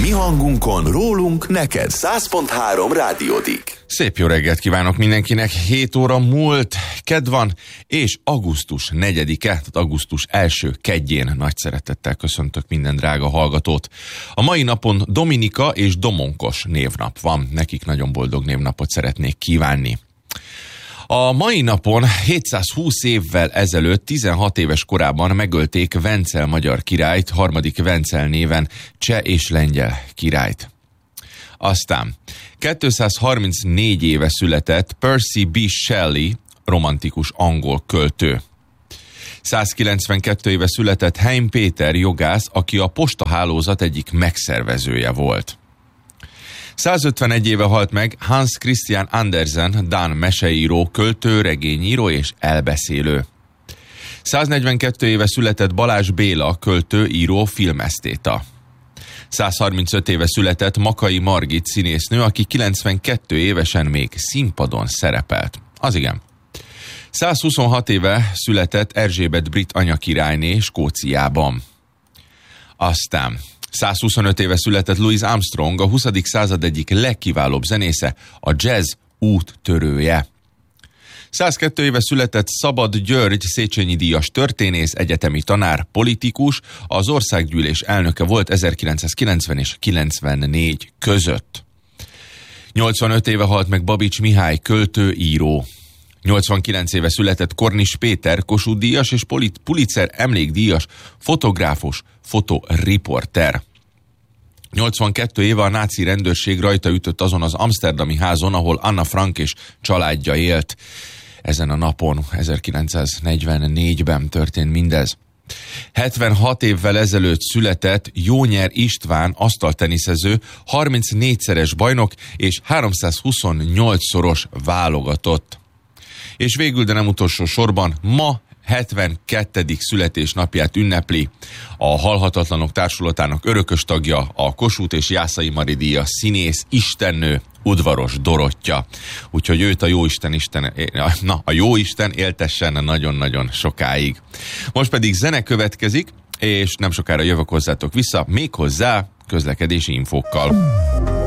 mi hangunkon, rólunk, neked 100.3 Rádiódik. Szép jó reggelt kívánok mindenkinek, 7 óra múlt, kedd van, és augusztus 4-e, tehát augusztus első kedjén nagy szeretettel köszöntök minden drága hallgatót. A mai napon Dominika és Domonkos névnap van, nekik nagyon boldog névnapot szeretnék kívánni. A mai napon 720 évvel ezelőtt, 16 éves korában megölték Vencel magyar királyt, harmadik Vencel néven cseh és lengyel királyt. Aztán 234 éve született Percy B. Shelley, romantikus angol költő. 192 éve született Heim Péter jogász, aki a postahálózat egyik megszervezője volt. 151 éve halt meg Hans Christian Andersen, dán meseíró, költő, regényíró és elbeszélő. 142 éve született Balázs Béla, költő, író, filmesztéta. 135 éve született Makai Margit színésznő, aki 92 évesen még színpadon szerepelt. Az igen. 126 éve született Erzsébet brit anyakirályné Skóciában. Aztán 125 éve született Louis Armstrong, a 20. század egyik legkiválóbb zenésze, a jazz úttörője. 102 éve született Szabad György, Széchenyi díjas történész, egyetemi tanár, politikus, az országgyűlés elnöke volt 1990 és 94 között. 85 éve halt meg Babics Mihály, költő, író. 89 éve született Kornis Péter, Kossuth díjas és Pulitzer emlékdíjas, fotográfus, fotoriporter. 82 éve a náci rendőrség rajta ütött azon az amszterdami házon, ahol Anna Frank és családja élt. Ezen a napon, 1944-ben történt mindez. 76 évvel ezelőtt született Jónyer István, asztalteniszező, 34-szeres bajnok és 328-szoros válogatott. És végül, de nem utolsó sorban, ma 72. születésnapját ünnepli a Halhatatlanok Társulatának örökös tagja, a Kossuth és Jászai Mari díjas színész, istennő, Udvaros Dorottya. Úgyhogy őt a Jóisten éltessen nagyon-nagyon sokáig. Most pedig zene következik, és nem sokára jövök hozzátok vissza, méghozzá közlekedési infókkal.